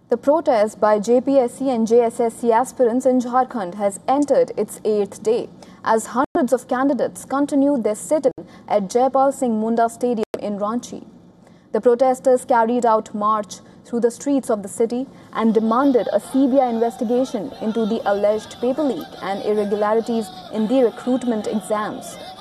The protest by JPSC and JSSC aspirants in Jharkhand has entered its 8th day as hundreds of candidates continued their sit-in at Jaipal Singh Munda Stadium in Ranchi. The protesters carried out march through the streets of the city and demanded a CBI investigation into the alleged paper leak and irregularities in the recruitment exams.